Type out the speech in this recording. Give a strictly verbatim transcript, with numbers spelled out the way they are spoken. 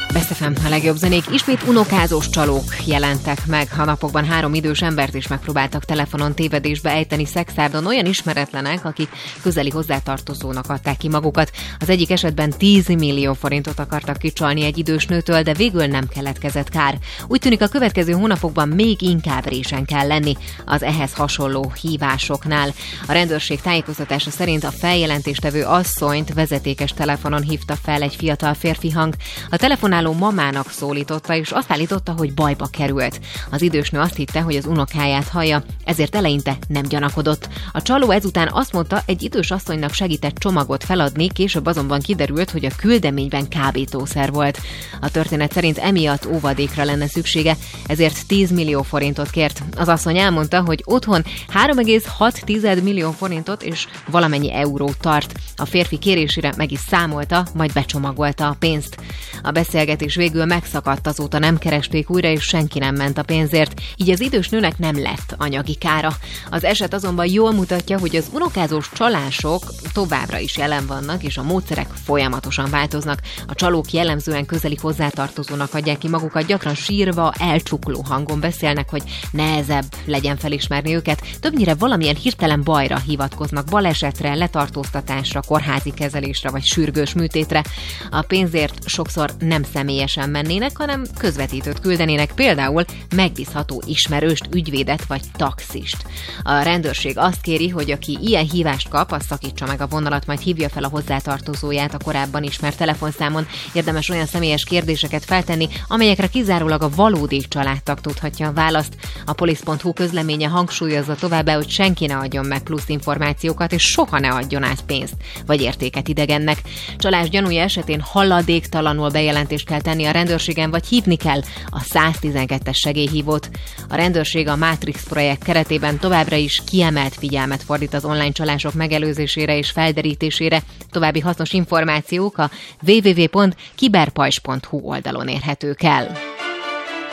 Best ef em, a legjobb zenék. Ismét unokázós csalók jelentek meg. A napokban három idős embert is megpróbáltak telefonon tévedésbe ejteni Szexárdon, olyan ismeretlenek, akik közeli hozzátartozónak adták ki magukat. Az egyik esetben tíz millió forintot akartak kicsalni egy idős nőtől, de végül nem keletkezett kár. Úgy tűnik, a következő hónapokban még inkább résen kell lenni az ehhez hasonló hívásoknál. A rendőrség tájékoztatása szerint a feljelentéstevő asszonyt vezetékes telefonon hívta fel egy fiatal férfi hang. A telefonáló mamának szólította, és azt állította, hogy bajba került. Az idős nő azt hitte, hogy az unokáját hallja, ezért eleinte nem gyanakodott. A csaló ezután azt mondta, egy idős asszonynak segített csomagot feladni, később azonban kiderült, hogy a küldeményben kábítószer volt. A történet szerint emiatt óvadékra lenne szüksége, ezért tíz millió forintot kért. Az asszony elmondta, hogy otthon három egész hat millió forintot és valamennyi eurót tart. A férfi kérésére meg is számolta, majd becsomagolta a pénzt. A beszélgetés végül megszakadt, azóta nem keresték újra, és senki nem ment a pénzért, így az idős nőnek nem lett anyagi kára. Az eset azonban jól mutatja, hogy az unokázós csalások továbbra is jelen vannak, és a módszerek folyamatosan változnak. A csalók jellemzően közeli hozzátartozónak adják ki magukat, gyakran sírva, elcsukló hangon beszélnek, hogy nehezebb legyen felismerni őket. Többnyire valamilyen hirtelen bajra hivatkoznak, balesetre, letartóztatásra, kórházi kezelésre vagy sürgős műtétre. A pénzért sokszor nem személyesen mennének, hanem közvetítőt küldenének, például megbízható ismerőst, ügyvédet vagy taxist. A rendőrség azt kéri, hogy aki ilyen hívást kap, az szakítsa meg a vonalat, majd hívja fel a hozzátartozóját a korábban ismert telefonszámon. Érdemes olyan személyes kérdéseket feltenni, amelyekre kizárólag a valódi családtag tudhatja a választ. A polisz pont hu közleménye hangsúlyozza továbbá, hogy senki ne adjon meg plusz információkat, és soha ne adjon át pénzt vagy értéket idegennek. Csalás gyanúja esetén haladéktalanul bejelentést kell tenni a rendőrségen, vagy hívni kell a száztizenkettes segélyhívót. A rendőrség a Matrix projekt keretében továbbra is kiemelt figyelmet fordít az online csalások megelőzésére és felderítésére. További hasznos információk a double-u double-u double-u pont kiberpajzs pont hu oldalon érhetők el.